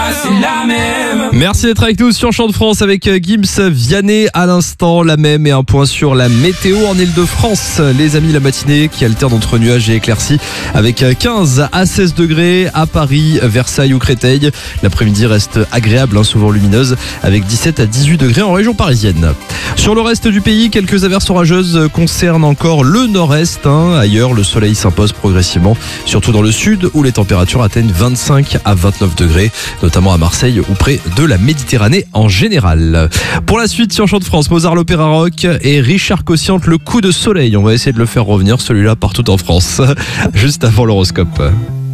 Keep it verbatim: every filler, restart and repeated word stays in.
c'est la même. Merci d'être avec nous sur Chant de France avec Gims, Vianney à l'instant, la même et un point sur la météo en Ile-de-France. Les amis, la matinée qui alterne entre nuages et éclaircies avec quinze à seize degrés à Paris, Versailles ou Créteil. L'après-midi reste agréable, hein, souvent lumineuse, avec dix-sept à dix-huit degrés en région parisienne. Sur le reste du pays, quelques averses orageuses concernent encore le nord-est. Hein. Ailleurs, le soleil s'impose progressivement, surtout dans le sud où les températures atteignent vingt-cinq à vingt-neuf degrés, notamment à Marseille ou près de la Méditerranée en général. Pour la suite sur Chant de France, Mozart l'Opéra Rock et Richard Cossiante, le coup de soleil. On va essayer de le faire revenir, celui-là, partout en France, juste avant l'horoscope.